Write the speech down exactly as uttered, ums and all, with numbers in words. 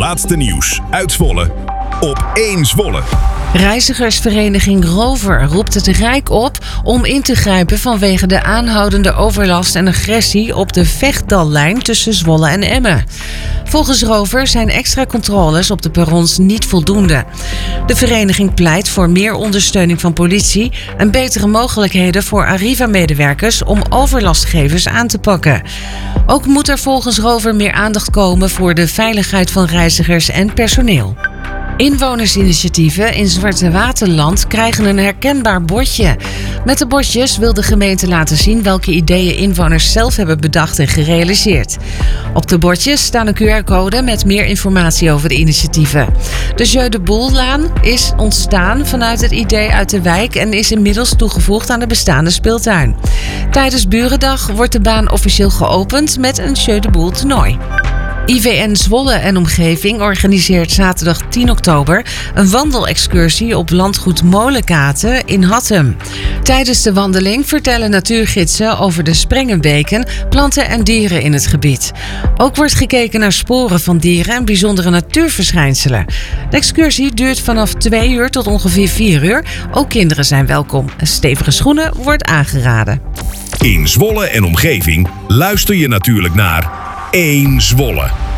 laatste nieuws uit Zwolle op één Zwolle. Reizigersvereniging Rover roept het Rijk op om in te grijpen vanwege de aanhoudende overlast en agressie op de Vechtdallijn tussen Zwolle en Emmen. Volgens Rover zijn extra controles op de perrons niet voldoende. De vereniging pleit voor meer ondersteuning van politie en betere mogelijkheden voor Arriva-medewerkers om overlastgevers aan te pakken. Ook moet er volgens Rover meer aandacht komen voor de veiligheid van reizigers en personeel. Inwonersinitiatieven in Zwarte Waterland krijgen een herkenbaar bordje. Met de bordjes wil de gemeente laten zien welke ideeën inwoners zelf hebben bedacht en gerealiseerd. Op de bordjes staan een Q R-code met meer informatie over de initiatieven. De Jeu de Boellaan is ontstaan vanuit het idee uit de wijk en is inmiddels toegevoegd aan de bestaande speeltuin. Tijdens Burendag wordt de baan officieel geopend met een Jeu de Boel toernooi. I V N Zwolle en omgeving organiseert zaterdag tien oktober een wandelexcursie op landgoed Molenkaten in Hattem. Tijdens de wandeling vertellen natuurgidsen over de sprengenbeken, planten en dieren in het gebied. Ook wordt gekeken naar sporen van dieren en bijzondere natuurverschijnselen. De excursie duurt vanaf twee uur tot ongeveer vier uur. Ook kinderen zijn welkom. Stevige schoenen wordt aangeraden. In Zwolle en omgeving luister je natuurlijk naar één Zwolle.